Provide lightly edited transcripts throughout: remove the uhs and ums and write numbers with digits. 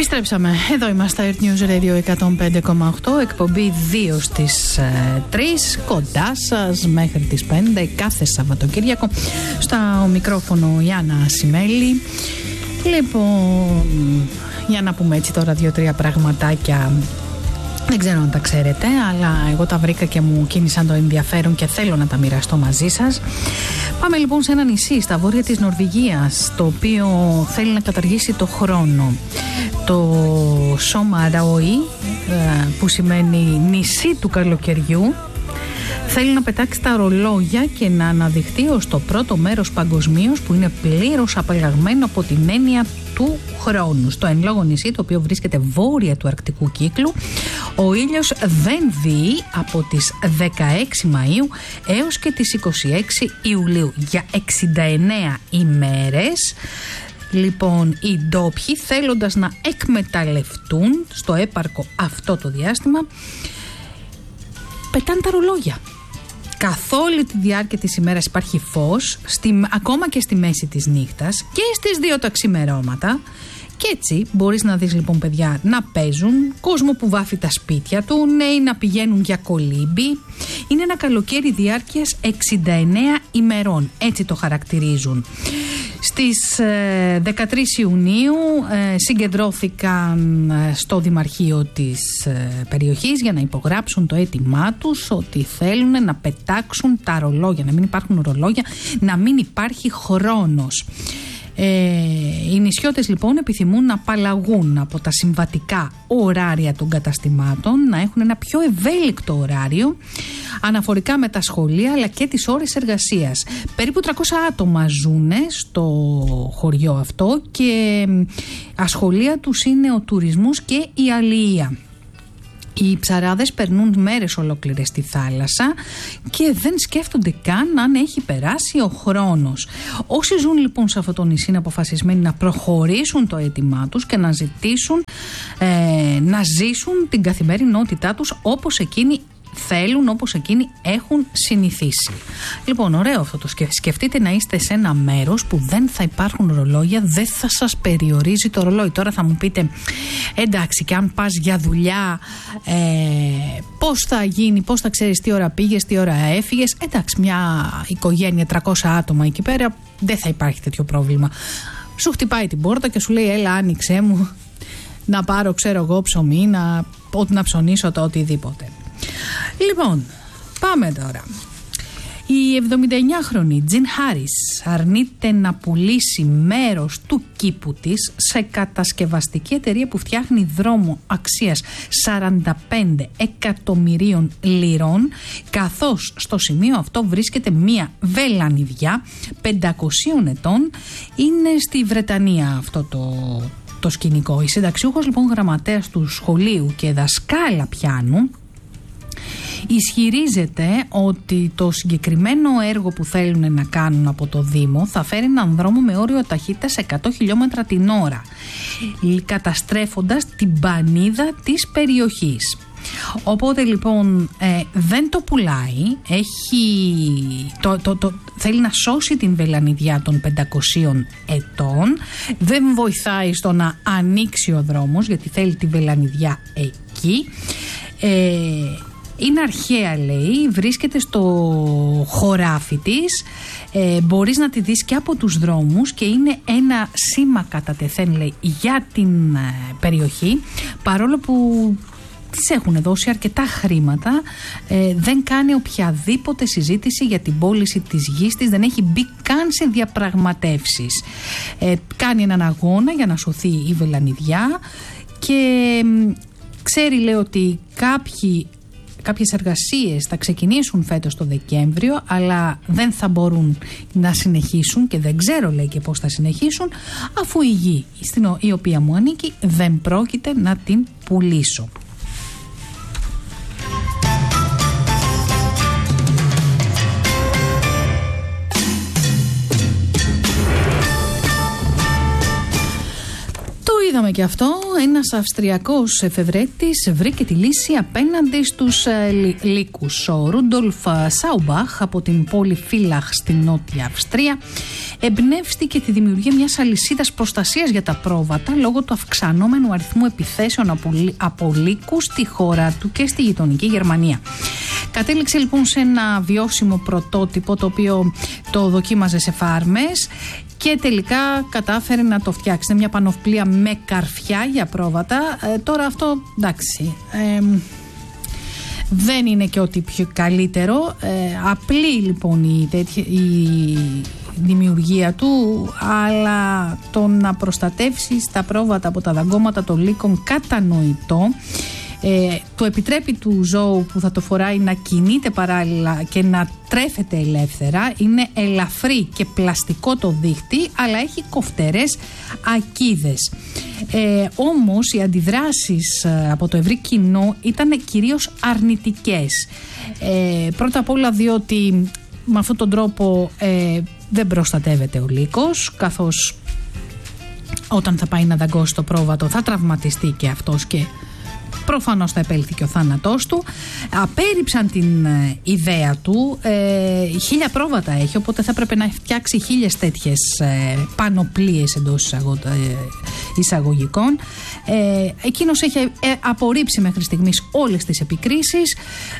Επιστρέψαμε. Εδώ είμαστε, Earth News Radio 105,8, εκπομπή 2 στις 3, κοντά σας μέχρι τις 5 κάθε Σαββατοκύριακο. Στο μικρόφωνο Ιάννα Ασημέλη. Λοιπόν, για να πούμε έτσι τώρα 2-3 πραγματάκια. Δεν ξέρω αν τα ξέρετε, αλλά εγώ τα βρήκα και μου κίνησαν το ενδιαφέρον και θέλω να τα μοιραστώ μαζί σας. Πάμε λοιπόν σε ένα νησί στα βόρεια της Νορβηγίας, το οποίο θέλει να καταργήσει το χρόνο. Το Σόμαροϊ, που σημαίνει νησί του καλοκαιριού, θέλει να πετάξει τα ρολόγια και να αναδειχθεί ως το πρώτο μέρος παγκοσμίως που είναι πλήρως απαλλαγμένο από την έννοια του χρόνου. Στο εν λόγω νησί, το οποίο βρίσκεται βόρεια του αρκτικού κύκλου, ο ήλιος δεν βυεί από τις 16 Μαΐου έως και τις 26 Ιουλίου για 69 ημέρες. Λοιπόν, οι ντόπιοι, θέλοντας να εκμεταλλευτούν στο έπαρκο αυτό το διάστημα, πετάνε τα ρολόγια. Καθ' όλη τη διάρκεια της ημέρας υπάρχει φως, ακόμα και στη μέση της νύχτας και στις 2 τα ξημερώματα. Και έτσι μπορείς να δεις λοιπόν παιδιά να παίζουν, κόσμο που βάφει τα σπίτια του, νέοι να πηγαίνουν για κολύμπι. Είναι ένα καλοκαίρι διάρκειας 69 ημερών, έτσι το χαρακτηρίζουν. Στις 13 Ιουνίου συγκεντρώθηκαν στο Δημαρχείο της περιοχής για να υπογράψουν το αίτημά τους ότι θέλουν να πετάξουν τα ρολόγια, να μην υπάρχουν ρολόγια, να μην υπάρχει χρόνος. Οι νησιώτες λοιπόν επιθυμούν να απαλλαγούν από τα συμβατικά ωράρια των καταστημάτων, να έχουν ένα πιο ευέλικτο ωράριο αναφορικά με τα σχολεία αλλά και τις ώρες εργασίας. Περίπου 300 άτομα ζουν στο χωριό αυτό και ασχολία τους είναι ο τουρισμός και η αλληλεία. Οι ψαράδες περνούν μέρες ολόκληρες στη θάλασσα και δεν σκέφτονται καν αν έχει περάσει ο χρόνος. Όσοι ζουν λοιπόν σε αυτό το νησί είναι αποφασισμένοι να προχωρήσουν το αίτημά τους και να ζητήσουν να ζήσουν την καθημερινότητά τους όπως εκείνοι θέλουν, όπως εκείνοι έχουν συνηθίσει. Λοιπόν, ωραίο αυτό το σκεφτείτε να είστε σε ένα μέρος που δεν θα υπάρχουν ρολόγια, δεν θα σας περιορίζει το ρολόι. Τώρα θα μου πείτε, εντάξει, και αν πας για δουλειά, πώς θα γίνει, πώς θα ξέρεις τι ώρα πήγες, τι ώρα έφυγες. Εντάξει, μια οικογένεια 300 άτομα εκεί πέρα δεν θα υπάρχει τέτοιο πρόβλημα. Σου χτυπάει την πόρτα και σου λέει, έλα άνοιξέ μου να πάρω, ξέρω εγώ, ψωμί, να ψωνίσω το οτιδήποτε. Λοιπόν, πάμε τώρα. Η 79χρονη Τζιν Χάρις αρνείται να πουλήσει μέρος του κήπου της σε κατασκευαστική εταιρεία που φτιάχνει δρόμο αξίας 45 εκατομμυρίων λιρών, καθώς στο σημείο αυτό βρίσκεται μία βελανιδιά 500 ετών. Είναι στη Βρετανία αυτό το σκηνικό. Η συνταξιούχος λοιπόν γραμματέας του σχολείου και δασκάλα πιάνου ισχυρίζεται ότι το συγκεκριμένο έργο που θέλουν να κάνουν από το Δήμο θα φέρει έναν δρόμο με όριο ταχύτητας 100 χιλιόμετρα την ώρα, καταστρέφοντας την πανίδα της περιοχής. Οπότε λοιπόν δεν το πουλάει, θέλει να σώσει την βελανιδιά των 500 ετών, δεν βοηθάει στο να ανοίξει ο δρόμος γιατί θέλει τη βελανιδιά εκεί. Είναι αρχαία λέει, βρίσκεται στο χωράφι της, μπορείς να τη δεις και από τους δρόμους και είναι ένα σήμα κατά τεθέν λέει για την περιοχή, παρόλο που της έχουν δώσει αρκετά χρήματα, δεν κάνει οποιαδήποτε συζήτηση για την πώληση της γης της, δεν έχει μπει καν σε διαπραγματεύσεις. Κάνει έναν αγώνα για να σωθεί η βελανιδιά και ξέρει λέει ότι κάποιες εργασίες θα ξεκινήσουν φέτος το Δεκέμβριο, αλλά δεν θα μπορούν να συνεχίσουν και δεν ξέρω λέει και πώς θα συνεχίσουν, αφού η γη η οποία μου ανήκει δεν πρόκειται να την πουλήσω. Το είδαμε και αυτό. Ένας Αυστριακός εφευρέτης βρήκε τη λύση απέναντι στους λύκους. Ο Ρούντολφ Σάουμπαχ από την πόλη Φίλαχ στην Νότια Αυστρία εμπνεύστηκε τη δημιουργία μιας αλυσίδας προστασίας για τα πρόβατα λόγω του αυξανόμενου αριθμού επιθέσεων από λύκους στη χώρα του και στη γειτονική Γερμανία. Κατέληξε λοιπόν σε ένα βιώσιμο πρωτότυπο, το οποίο το δοκίμαζε σε φάρμες και τελικά κατάφερε να το φτιάξει. Είναι μια πανοπλία με καρφιά για πρόβατα. Τώρα αυτό, εντάξει, δεν είναι και ό,τι πιο καλύτερο. Απλή λοιπόν η δημιουργία του, αλλά το να προστατεύσει τα πρόβατα από τα δαγκώματα των λύκων κατανοητό. Το επιτρέπει του ζώου που θα το φοράει να κινείται παράλληλα και να τρέφεται ελεύθερα. Είναι ελαφρύ και πλαστικό το δίχτυ, αλλά έχει κοφτερές ακίδες. Όμως οι αντιδράσεις από το ευρύ κοινό ήταν κυρίως αρνητικές. Πρώτα απ' όλα διότι με αυτόν τον τρόπο δεν προστατεύεται ο λύκος, καθώς όταν θα πάει να δαγκώσει το πρόβατο θα τραυματιστεί και αυτός και προφανώς θα επέλθει και ο θάνατός του. Απέρριψαν την ιδέα του. 1000 πρόβατα έχει, οπότε θα έπρεπε να φτιάξει 1000 τέτοιες πανοπλίες εντός εισαγωγικών. Εκείνος έχει απορρίψει μέχρι στιγμής όλες τις επικρίσεις.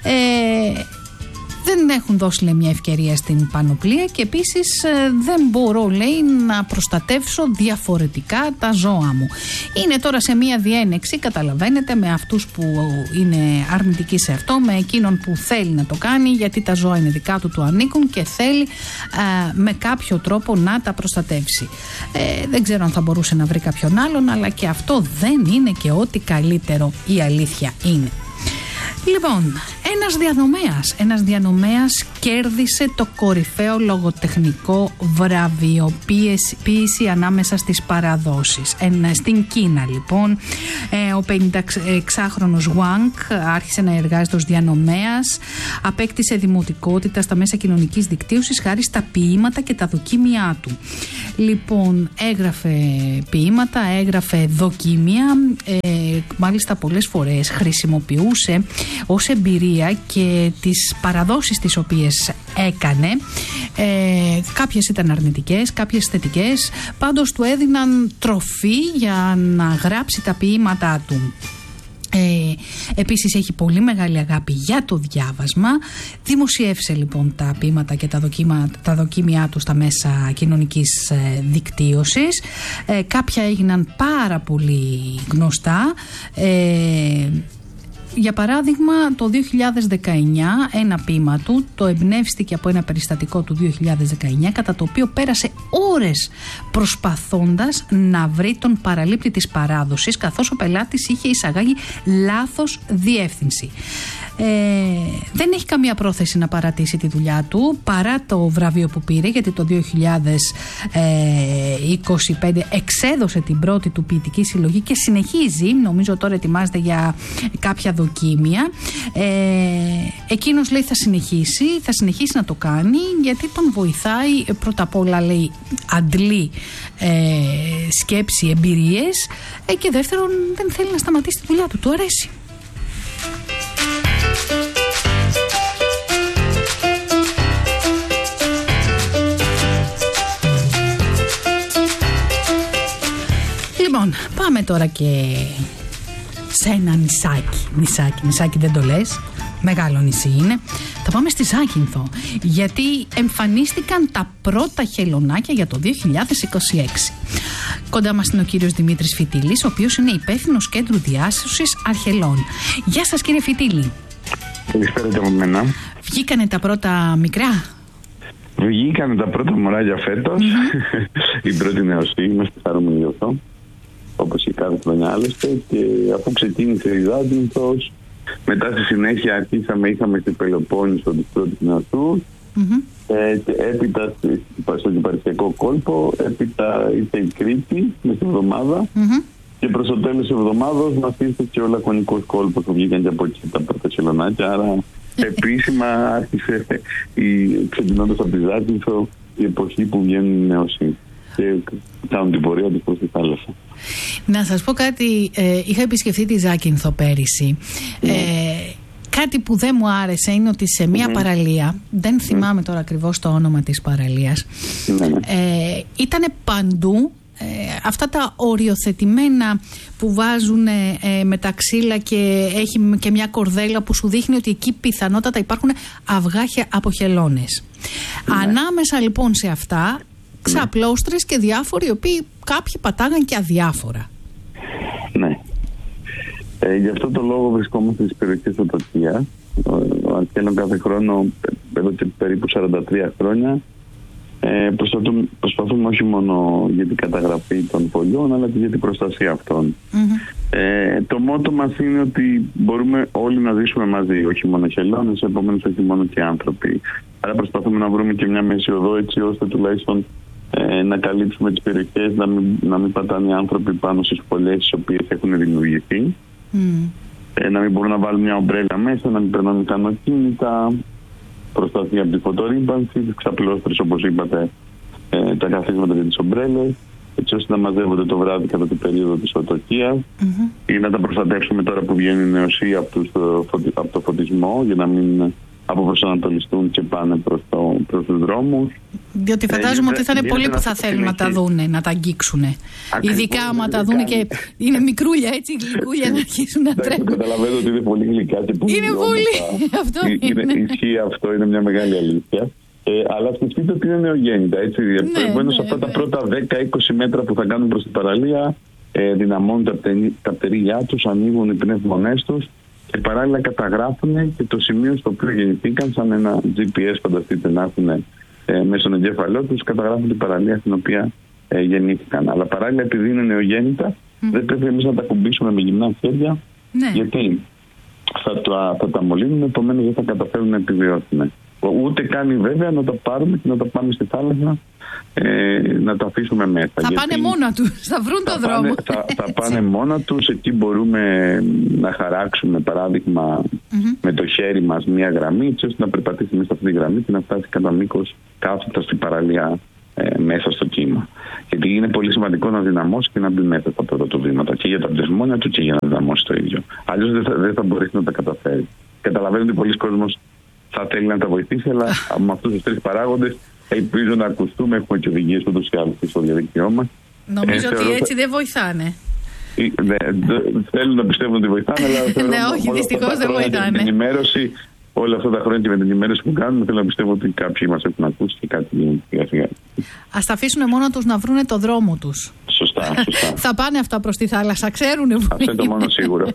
Δεν έχουν δώσει, λέει, μια ευκαιρία στην πανοπλία και επίσης δεν μπορώ, λέει, να προστατεύσω διαφορετικά τα ζώα μου. Είναι τώρα σε μια διένεξη, καταλαβαίνετε, με αυτούς που είναι αρνητικοί σε αυτό, με εκείνον που θέλει να το κάνει, γιατί τα ζώα είναι δικά του, του ανήκουν και θέλει με κάποιο τρόπο να τα προστατεύσει. Δεν ξέρω αν θα μπορούσε να βρει κάποιον άλλον, αλλά και αυτό δεν είναι και ό,τι καλύτερο, η αλήθεια είναι. Λοιπόν, ένας διανομέας κέρδισε το κορυφαίο λογοτεχνικό βραβειοποίηση ανάμεσα στις παραδόσεις. Στην Κίνα λοιπόν, ο 56χρονος Wang άρχισε να εργάζεται ως διανομέας, απέκτησε δημοτικότητα στα μέσα κοινωνικής δικτύωσης χάρη στα ποίηματα και τα δοκίμια του. Λοιπόν, έγραφε ποίηματα, έγραφε δοκίμια, μάλιστα πολλές φορές χρησιμοποιούσε ως εμπειρία και τις παραδόσεις τις οποίες έκανε. Κάποιες ήταν αρνητικές, κάποιες θετικές, πάντως του έδιναν τροφή για να γράψει τα ποίηματά του. Επίσης έχει πολύ μεγάλη αγάπη για το διάβασμα. Δημοσιεύσε λοιπόν τα ποίηματα και τα δοκίμια του στα μέσα κοινωνικής δικτύωσης. Κάποια έγιναν πάρα πολύ γνωστά. Για παράδειγμα, το 2019 ένα ποίημα του το εμπνεύστηκε από ένα περιστατικό του 2019, κατά το οποίο πέρασε ώρες προσπαθώντας να βρει τον παραλήπτη της παράδοσης, καθώς ο πελάτης είχε εισαγάγει λάθος διεύθυνση. Δεν έχει καμία πρόθεση να παρατήσει τη δουλειά του παρά το βραβείο που πήρε, γιατί το 2025 εξέδωσε την πρώτη του ποιητική συλλογή και συνεχίζει, νομίζω τώρα ετοιμάζεται για κάποια δοκίμια. Εκείνος, λέει, θα συνεχίσει να το κάνει, γιατί τον βοηθάει πρώτα απ' όλα, λέει, αντλεί σκέψη, εμπειρίες, και δεύτερον δεν θέλει να σταματήσει τη δουλειά του αρέσει. Λοιπόν, πάμε τώρα και σε ένα νησάκι δεν το λες, μεγάλο νησί είναι. Θα πάμε στη Ζάκυνθο, γιατί εμφανίστηκαν τα πρώτα χελωνάκια για το 2026. Κοντά μας είναι ο κύριος Δημήτρης Φιτίλης, ο οποίος είναι υπεύθυνος κέντρου διάσωσης αρχελών. Γεια σας, κύριε Φιτίλη. Καλησπέρα και από μένα. Βγήκανε τα πρώτα μικρά? Βγήκανε τα πρώτα μωράκια φέτος. Η πρώτη νεοσύ, είμαστε χαρούμενοι γι' αυτό, όπως και κάθε χρονιά άλλωστε. Και αφού ξεκίνησε η Ζάκυνθος, μετά στη συνέχεια είχαμε στην Πελοπόννησο τους πρώτους νεοσούς. Και έπειτα στον Κυπαρχιακό κόλπο, έπειτα ήρθε η Κρήτη μέσα στην εβδομάδα. Και προς το τέλος της εβδομάδας μας ήρθε και ο Λακωνικός κόλπος, που βγήκαν και από εκεί τα πρώτα χελωνάκια. Άρα επίσημα άρχισε ξεκινώντας από τη Ζάκυνθο η εποχή που βγαίνουν οι νεοσοί. και κάνουν την πορεία τους προς τη θάλασσα. Να σας πω κάτι, είχα επισκεφθεί τη Ζάκυνθο πέρυσι. Κάτι που δεν μου άρεσε είναι ότι σε μια παραλία, δεν θυμάμαι τώρα ακριβώς το όνομα της παραλίας, ήτανε παντού αυτά τα οριοθετημένα που βάζουν με τα ξύλα και έχει και μια κορδέλα που σου δείχνει ότι εκεί πιθανότατα υπάρχουν αυγά από χελώνες. Ανάμεσα λοιπόν σε αυτά ξαπλώστρες και διάφοροι, οι οποίοι κάποιοι πατάγαν και αδιάφορα. Ναι. Γι' αυτό το λόγο βρισκόμαστε στις περιοχές του Τουρκία. Ο Αρκέλων κάθε χρόνο, εδώ και περίπου 43 χρόνια, προσπαθούμε όχι μόνο για την καταγραφή των φωλιών, αλλά και για την προστασία αυτών. Το μότο μας είναι ότι μπορούμε όλοι να ζήσουμε μαζί, όχι μόνο χελώνες, επομένως όχι μόνο και άνθρωποι. Άρα προσπαθούμε να βρούμε και μια μέση οδό, έτσι ώστε τουλάχιστον να καλύψουμε τις περιοχές, να μην πατάνε οι άνθρωποι πάνω στις φωλιές τις οποίες έχουν δημιουργηθεί. Να μην μπορούν να βάλουν μια ομπρέλα μέσα, να μην περνάνε μηχανοκίνητα, προστασία από τη φωτορύμπανση, τις ξαπλώστρες όπως είπατε, τα καθίσματα για τις ομπρέλες, έτσι ώστε να μαζεύονται το βράδυ κατά την περίοδο της φωτοκίας ή να τα προστατεύσουμε τώρα που βγαίνει η νεοσία από το φωτισμό, για να μην αποπροσανατολιστούν και πάνε προς τους δρόμους. Διότι φαντάζομαι ότι θα είναι πολλοί που θα θέλουν να τα δούνε, να τα αγγίξουν. Ειδικά άμα τα δούνε και είναι μικρούλια, έτσι, γλυκούλια, να αρχίσουν να τρέχουν. Καταλαβαίνω ότι είναι πολύ γλυκά και πολύ. Είναι πολύ. Αυτό ισχύει αυτό, είναι μια μεγάλη αλήθεια. Αλλά σκεφτείτε ότι είναι νεογέννητα. Επομένως σε αυτά τα πρώτα 10-20 μέτρα που θα κάνουν προς την παραλία, δυναμώνουν τα πτερίγια τους, ανοίγουν οι πνεύμονές τους και παράλληλα καταγράφουν και το σημείο στο οποίο γεννηθήκαν, σαν ένα GPS, φανταστείτε να έχουν μέσα στον εγκέφαλό τους, καταγράφουν την παραλία στην οποία γεννήθηκαν. Αλλά παράλληλα, επειδή είναι νεογέννητα, δεν πρέπει εμείς να τα κουμπίσουμε με γυμνά χέρια, γιατί θα τα μολύνουν, επομένως δεν θα καταφέρουν να επιβιώσουν. Ούτε καν βέβαια να τα πάρουμε και να τα πάμε στη θάλασσα, να τα αφήσουμε μέσα. Θα πάνε μόνα τους, θα βρουν το δρόμο. Θα πάνε μόνα τους, εκεί μπορούμε να χαράξουμε παράδειγμα με το χέρι μας μια γραμμή, έτσι ώστε να περπατήσει μέσα αυτή τη γραμμή και να φτάσει κατά μήκος κάθετα στην παραλία μέσα στο κύμα. Γιατί είναι πολύ σημαντικό να δυναμώσει και να μπει μέσα στα πρώτα βήματα και για τα πνευμόνια του και για να δυναμώσει το ίδιο. Αλλιώς δεν θα μπορέσει να τα καταφέρει. Καταλαβαίνω ότι πολλοί κόσμος θα θέλει να τα βοηθήσει, αλλά με αυτούς τους τρεις παράγοντες ελπίζω να ακουστούμε. Έχουμε και οδηγίες ούτως ή άλλως στο διαδίκτυό μας. Νομίζω ότι έτσι δεν βοηθάνε. Θέλουν να πιστεύουν ότι βοηθάνε, αλλά όχι, δυστυχώς δεν βοηθάνε. Όλα αυτά τα χρόνια και με την ενημέρωση που κάνουμε, θέλω να πιστεύω ότι κάποιοι μας έχουν ακούσει και κάτι γίνεται σιγά-σιγά. Ας τα αφήσουν μόνο τους να βρούνε το δρόμο τους. Σωστά. Θα πάνε αυτά προς τη θάλασσα, ξέρουνε. Αυτό είναι το μόνο σίγουρο.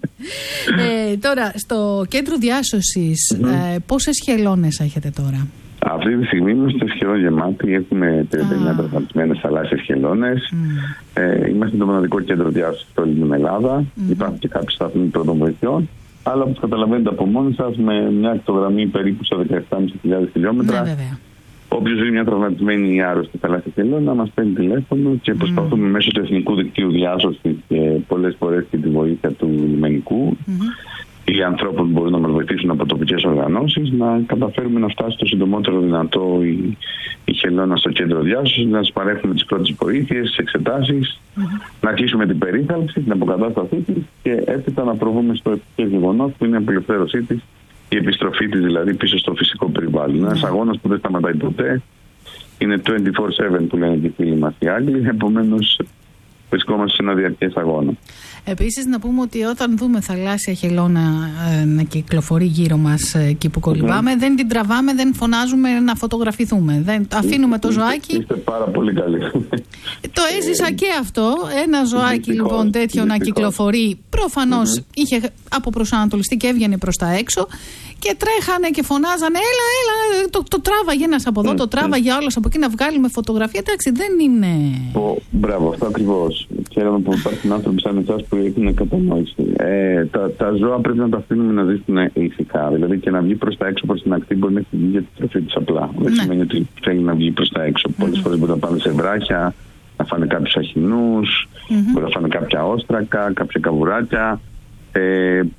Τώρα, στο κέντρο διάσωσης, πόσες χελώνες έχετε τώρα? Αυτή τη στιγμή είμαστε σχεδόν γεμάτοι. Έχουμε 39 τραυματισμένες θαλάσσιες χελώνες. Είμαστε το μοναδικό κέντρο διάσωσης σε όλη την Ελλάδα. Υπάρχουν και κάποιοι σταθμοί πρώτων βοηθειών. Αλλά όπως καταλαβαίνετε από μόνοι σας, με μια ακτογραμμή περίπου στα 17.500 χιλιόμετρα, όποιος ζει μια τραυματισμένη ή άρρωστη θαλάσσια χελώνα, μας παίρνει τηλέφωνο και προσπαθούμε μέσω του Εθνικού Δικτύου Διάσωσης και πολλές φορές και τη βοήθεια του λιμενικού ή ανθρώπων που μπορούν να μας βοηθήσουν από τοπικές οργανώσεις, να καταφέρουμε να φτάσει το συντομότερο δυνατό η χελώνα στο κέντρο διάσωσης, να σας παρέχουμε τις πρώτες βοήθειες, τις εξετάσεις, να αρχίσουμε την περίθαλψη, την αποκατάστασή της και έπειτα να προβούμε στο ευτυχές γεγονός που είναι η απελευθέρωσή της, η επιστροφή της δηλαδή πίσω στο φυσικό περιβάλλον. Είναι ένας αγώνας που δεν σταματάει ποτέ. Είναι 24/7 που λένε και οι φίλοι μας οι Άγγλοι, επομένως βρισκόμαστε σε ένα διαρκές αγώνα. Επίσης, να πούμε ότι όταν δούμε θαλάσσια χελώνα να κυκλοφορεί γύρω μας εκεί που κολυμπάμε, δεν την τραβάμε, δεν φωνάζουμε να φωτογραφηθούμε. Αφήνουμε το ζωάκι. Είστε πάρα πολύ καλοί. Το έζησα και αυτό. Ένα ζωάκι λοιπόν τέτοιο να κυκλοφορεί. Προφανώς είχε αποπροσανατολιστεί και έβγαινε προς τα έξω. Και τρέχανε και φωνάζανε, έλα, το τράβαγε ένας από εδώ, το τράβαγε άλλος από εκεί να βγάλουμε φωτογραφία. Εντάξει, δεν είναι. Μπράβο, αυτό ακριβώς. Χαίρομαι που υπάρχουν άνθρωποι σαν εσάς που έχουν κατανόηση. Τα ζώα πρέπει να τα αφήνουμε να ζήσουν ηθικά. Δηλαδή και να βγει προς τα έξω, προς την ακτή, μπορεί να έχει βγει για την τροφή της απλά. Δεν σημαίνει ότι θέλει να βγει προς τα έξω. Πολλές φορές μπορεί να πάνε σε βράχια, να φάνε κάποιους αχινούς, μπορεί να φάνε κάποια όστρακα, κάποια καβουράκια.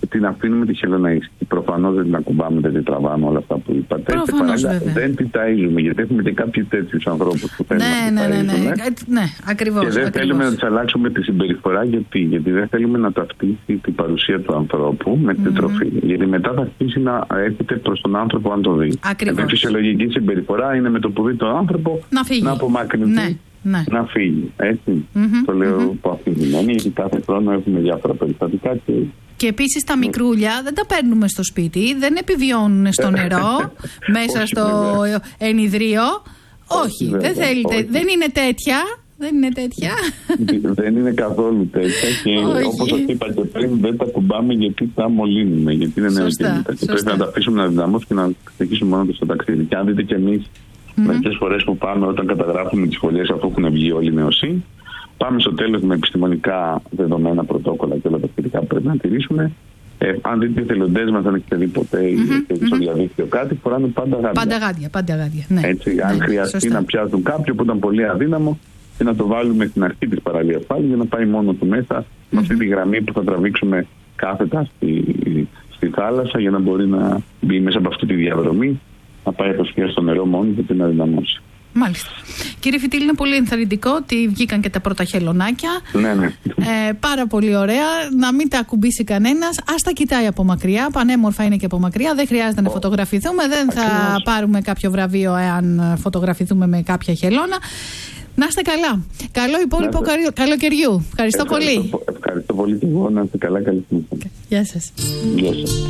την αφήνουμε τη χελώνα να ήσυχη. Προφανώς δεν την ακουμπάμε, δεν την τραβάμε, όλα αυτά που είπατε. Προφανώς, και δεν την ταΐζουμε, γιατί έχουμε και κάποιοι τέτοιους ανθρώπους που θέλουν να την ταΐζουμε. Ναι, ακριβώς. Και δεν θέλουμε να τους αλλάξουμε τη συμπεριφορά. Γιατί δεν θέλουμε να ταυτίσει την παρουσία του ανθρώπου με την τροφή. Γιατί μετά θα αρχίσει να έρχεται προς τον άνθρωπο αν το δει. Ακριβώς. Η φυσιολογική συμπεριφορά είναι με το που δει τον άνθρωπο να απομακρυνθεί. Ναι. Να φύγει. Έτσι. Το λέω από αυτή την έννοια, γιατί κάθε χρόνο έχουμε διάφορα περιστατικά. Και επίσης τα μικρούλια δεν τα παίρνουμε στο σπίτι, δεν επιβιώνουν στο νερό, μέσα στο ενιδρίο. Όχι, δεν θέλετε. Όχι. Δεν είναι τέτοια. Δεν είναι τέτοια. Δεν είναι καθόλου τέτοια και όπως σας είπα και πριν, δεν τα κουμπάμε γιατί τα μολύνουμε. Γιατί είναι νεογέννητα. Και πρέπει να τα αφήσουμε να δυναμώσουν και να συνεχίσουμε μόνο στο ταξίδι. Και αν δείτε κι εμείς, μερικές φορές που πάμε όταν καταγράφουμε τις σχολές αφού έχουν βγει όλοι οι νεοσύν, πάμε στο τέλος με επιστημονικά δεδομένα, πρωτόκολλα και όλα τα σχετικά που πρέπει να τηρήσουμε. Αν δείτε οι εθελοντές μας, αν έχετε δει ποτέ στο διαδίκτυο κάτι, φοράνε πάντα γάντια. Πάντα γάντια. Ναι. Έτσι, αν χρειαστεί να πιάσουν κάποιο που ήταν πολύ αδύναμο, και να το βάλουμε στην αρχή της παραλίας πάλι για να πάει μόνο του μέσα με αυτή τη γραμμή που θα τραβήξουμε κάθετα στη θάλασσα για να μπορεί να μπει μέσα από αυτή τη διαδρομή, να πάει απευθείας στο νερό μόνο και να δυναμώσει. Μάλιστα. Κύριε Φιτίλη, είναι πολύ ενθαρρυντικό ότι βγήκαν και τα πρώτα χελωνάκια. Ναι. Πάρα πολύ ωραία. Να μην τα ακουμπήσει κανένας. Ας τα κοιτάει από μακριά. Πανέμορφα είναι και από μακριά. Δεν χρειάζεται να φωτογραφηθούμε. Δεν θα πάρουμε κάποιο βραβείο εάν φωτογραφηθούμε με κάποια χελώνα. Να είστε καλά. Καλό υπόλοιπο καλοκαιριού. Ευχαριστώ πολύ. Ευχαριστώ πολύ και εγώ. Να είστε καλά. Καλή συνέχεια. Γεια σας.